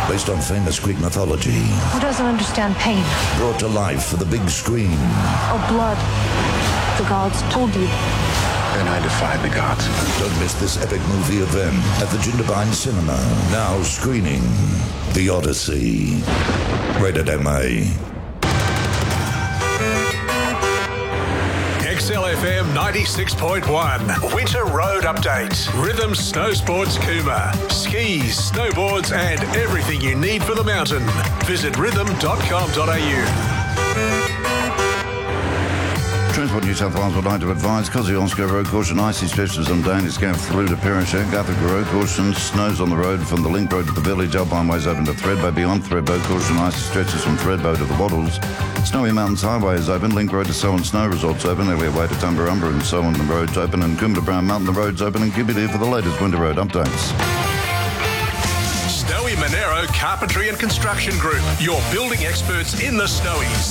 based on famous Greek mythology. Who doesn't understand pain? Brought to life for the big screen. Or blood. The gods told you. Then I defied the gods. Don't miss this epic movie event at the Jindabyne Cinema. Now screening The Odyssey. Rated MA. XLFM 96.1. Winter Road Update. Rhythm Snow Sports Cooma. Skis, snowboards and everything you need for the mountain. Visit rhythm.com.au. Transport New South Wales would like to advise Kosciuszko Road caution, icy stretches on Danish Gap through to Perisher. Gothica Road caution, snows on the road from the Link Road to the village. Alpine Ways open to Thredbo. Beyond Thredbo, caution, icy stretches from Thredbo to the Wattles. Snowy Mountains Highway is open. Link Road to Selwyn Snow Resorts open. Elliot Way to Tumbarumba and Selwyn the roads open. And Coombe to Brown Mountain the roads open. And keep it here for the latest winter road updates. Snowy Monero Carpentry and Construction Group. Your building experts in the Snowies.